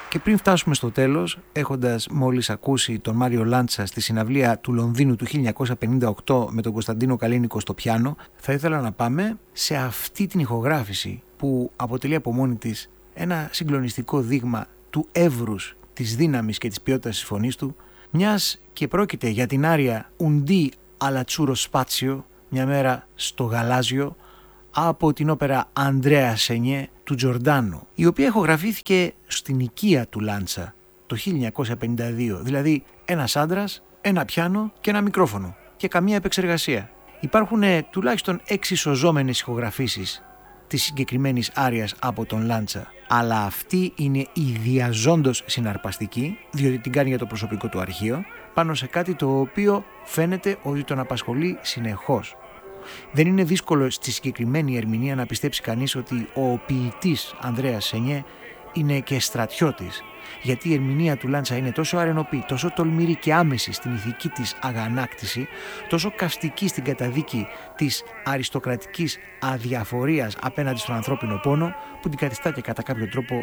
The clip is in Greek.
Και πριν φτάσουμε στο τέλος, έχοντας μόλις ακούσει τον Μάριο Λάντσα στη συναυλία του Λονδίνου του 1958 με τον Κωνσταντίνο Καλίνικο στο πιάνο, θα ήθελα να πάμε σε αυτή την ηχογράφηση που αποτελεί από μόνη της ένα συγκλονιστικό δείγμα του εύρους, της δύναμης και της ποιότητας της φωνής του, μιας και πρόκειται για την άρια «Undì all'azzurro spazio», μια μέρα στο γαλάζιο, από την όπερα «Ανδρέα Σενιέ» του Τζορντάνο, η οποία ηχογραφήθηκε στην οικία του Λάντσα το 1952, δηλαδή ένας άντρας, ένα πιάνο και ένα μικρόφωνο και καμία επεξεργασία. Υπάρχουν τουλάχιστον 6 σωζόμενες ηχογραφήσεις της συγκεκριμένης άριας από τον Λάντσα, αλλά αυτή είναι ιδιαζόντως συναρπαστική, διότι την κάνει για το προσωπικό του αρχείο, πάνω σε κάτι το οποίο φαίνεται ότι τον απασχολεί συνεχώς. Δεν είναι δύσκολο στη συγκεκριμένη ερμηνεία να πιστέψει κανείς ότι ο ποιητής Ανδρέας Σενιέ είναι και στρατιώτης, γιατί η ερμηνεία του Λάντσα είναι τόσο αρενοπή, τόσο τολμηρή και άμεση στην ηθική της αγανάκτηση, τόσο καυστική στην καταδίκη της αριστοκρατικής αδιαφορίας απέναντι στον ανθρώπινο πόνο, που την καθιστά και κατά κάποιο τρόπο